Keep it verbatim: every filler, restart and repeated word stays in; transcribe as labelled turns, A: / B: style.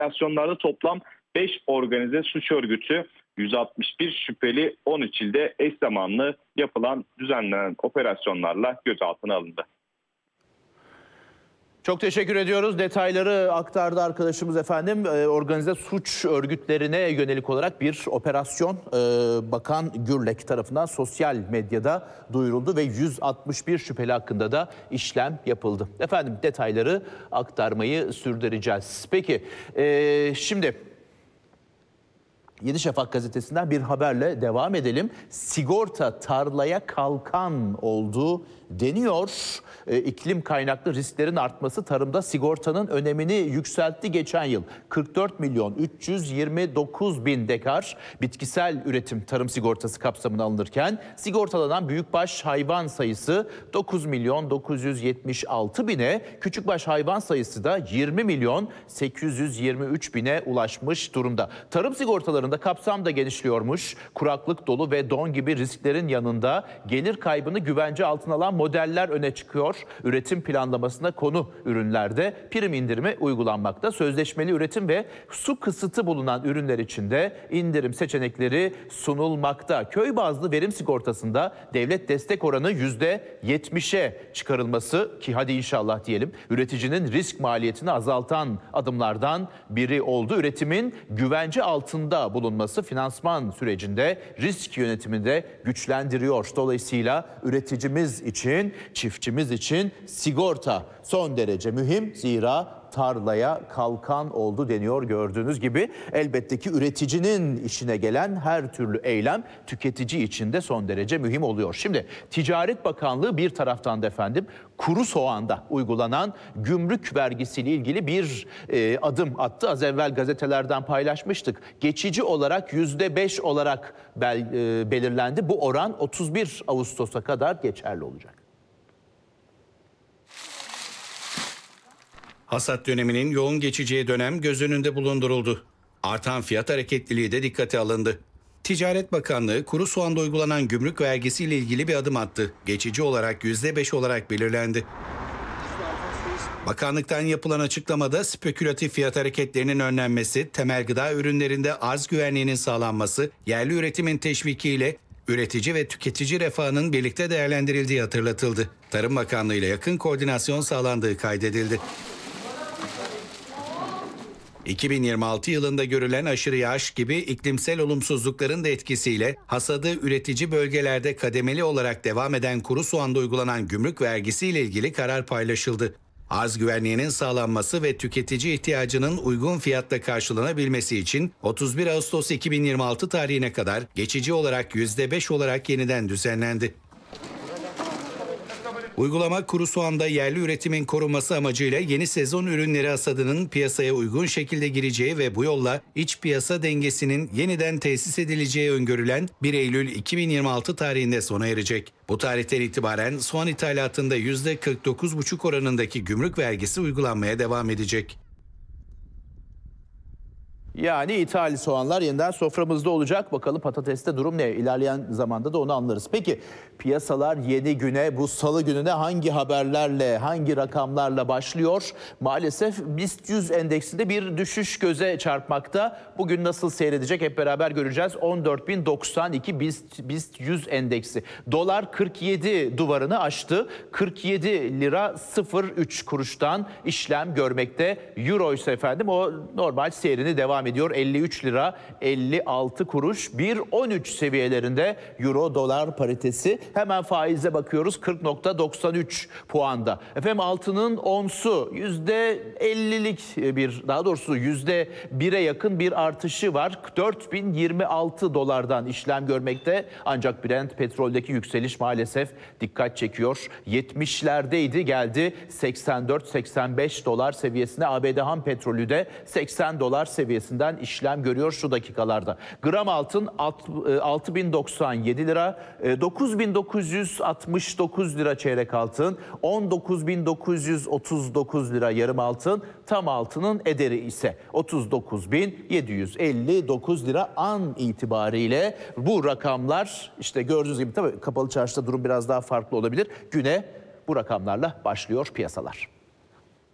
A: operasyonlarda toplam beş organize suç örgütü, yüz altmış bir şüpheli, on üç ilde eş zamanlı yapılan düzenlenen operasyonlarla gözaltına alındı.
B: Çok teşekkür ediyoruz. Detayları aktardı arkadaşımız efendim. Ee, organize suç örgütlerine yönelik olarak bir operasyon e, Bakan Gürlek tarafından sosyal medyada duyuruldu ve yüz altmış bir şüpheli hakkında da işlem yapıldı. Efendim detayları aktarmayı sürdüreceğiz. Peki e, şimdi Yeni Şafak gazetesinden bir haberle devam edelim. Sigorta tarlaya kalkan oldu deniyor. E, iklim kaynaklı risklerin artması tarımda sigortanın önemini yükseltti geçen yıl. kırk dört milyon üç yüz yirmi dokuz bin dekar bitkisel üretim tarım sigortası kapsamına alınırken sigortalanan büyükbaş hayvan sayısı dokuz milyon dokuz yüz yetmiş altı bine, küçükbaş hayvan sayısı da yirmi milyon sekiz yüz yirmi üç bine ulaşmış durumda. Tarım sigortalarında kapsam da genişliyormuş. Kuraklık, dolu ve don gibi risklerin yanında gelir kaybını güvence altına alan modeller öne çıkıyor. Üretim planlamasına konu ürünlerde prim indirimi uygulanmakta. Sözleşmeli üretim ve su kısıtı bulunan ürünler için de indirim seçenekleri sunulmakta. Köy bazlı verim sigortasında devlet destek oranı yüzde yetmişe çıkarılması, ki hadi inşallah diyelim, üreticinin risk maliyetini azaltan adımlardan biri oldu. Üretimin güvence altında bulunması finansman sürecinde risk yönetiminde güçlendiriyor. Dolayısıyla üreticimiz için, çiftçimiz için sigorta son derece mühim. Zira tarlaya kalkan oldu deniyor gördüğünüz gibi. Elbette ki üreticinin işine gelen her türlü eylem tüketici için de son derece mühim oluyor. Şimdi Ticaret Bakanlığı bir taraftan da efendim kuru soğanda uygulanan gümrük vergisiyle ilgili bir e, adım attı. Az evvel gazetelerden paylaşmıştık. Geçici olarak yüzde beş olarak bel, e, belirlendi. Bu oran otuz bir Ağustos'a kadar geçerli olacak.
C: Hasat döneminin yoğun geçeceği dönem göz önünde bulunduruldu. Artan fiyat hareketliliği de dikkate alındı. Ticaret Bakanlığı kuru soğanda uygulanan gümrük vergisiyle ilgili bir adım attı. Geçici olarak yüzde beş olarak belirlendi. Bakanlıktan yapılan açıklamada spekülatif fiyat hareketlerinin önlenmesi, temel gıda ürünlerinde arz güvenliğinin sağlanması, yerli üretimin teşvikiyle üretici ve tüketici refahının birlikte değerlendirildiği hatırlatıldı. Tarım Bakanlığı ile yakın koordinasyon sağlandığı kaydedildi. iki bin yirmi altı yılında görülen aşırı yağış gibi iklimsel olumsuzlukların da etkisiyle hasadı üretici bölgelerde kademeli olarak devam eden kuru soğanda uygulanan gümrük vergisiyle ilgili karar paylaşıldı. Arz güvenliğinin sağlanması ve tüketici ihtiyacının uygun fiyatla karşılanabilmesi için otuz bir Ağustos iki bin yirmi altı tarihine kadar geçici olarak yüzde beş olarak yeniden düzenlendi. Uygulama kuru soğanda yerli üretimin korunması amacıyla yeni sezon ürünleri hasadının piyasaya uygun şekilde gireceği ve bu yolla iç piyasa dengesinin yeniden tesis edileceği öngörülen bir Eylül iki bin yirmi altı tarihinde sona erecek. Bu tarihten itibaren soğan ithalatında yüzde kırk dokuz virgül beş oranındaki gümrük vergisi uygulanmaya devam edecek.
B: Yani ithal soğanlar yeniden soframızda olacak. Bakalım patateste durum ne? İlerleyen zamanda da onu anlarız. Peki piyasalar yeni güne, bu salı gününe hangi haberlerle, hangi rakamlarla başlıyor? Maalesef BIST yüz endeksinde bir düşüş göze çarpmakta. Bugün nasıl seyredecek hep beraber göreceğiz. on dört bin doksan iki BIST, BIST yüz endeksi. Dolar kırk yedi duvarını aştı. kırk yedi lira sıfır üç kuruştan işlem görmekte. Euro ise efendim o normal seyrini devam ediyor. elli üç lira elli altı kuruş. bir virgül on üç seviyelerinde euro dolar paritesi. Hemen faize bakıyoruz. kırk virgül doksan üç puanda. Efendim altının onsu yüzde ellilik bir, daha doğrusu yüzde bire yakın bir artışı var. dört bin yirmi altı dolardan işlem görmekte. Ancak Brent petroldeki yükseliş maalesef dikkat çekiyor. yetmişlerdeydi, geldi seksen dört seksen beş dolar seviyesine. A B D ham petrolü de seksen dolar seviyesinde işlem görüyor şu dakikalarda. Gram altın altı bin doksan yedi lira, dokuz bin dokuz yüz altmış dokuz lira çeyrek altın, on dokuz bin dokuz yüz otuz dokuz lira yarım altın, tam altının ederi ise otuz dokuz bin yedi yüz elli dokuz lira an itibariyle. Bu rakamlar işte gördüğünüz gibi, tabii kapalı çarşıda durum biraz daha farklı olabilir. Güne bu rakamlarla başlıyor piyasalar.